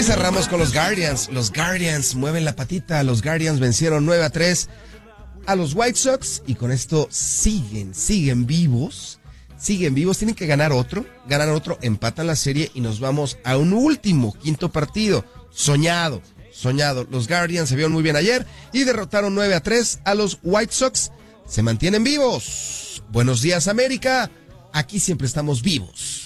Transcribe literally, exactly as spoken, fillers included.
Y cerramos con los Guardians. Los Guardians mueven la patita. Los Guardians vencieron nueve a tres a los White Sox. Y con esto siguen, siguen vivos. Siguen vivos. Tienen que ganar otro. Ganar otro, empatan la serie y nos vamos a un último, quinto partido. Soñado, soñado. Los Guardians se vieron muy bien ayer y derrotaron nueve a tres a los White Sox. Se mantienen vivos. Buenos días, América. Aquí siempre estamos vivos.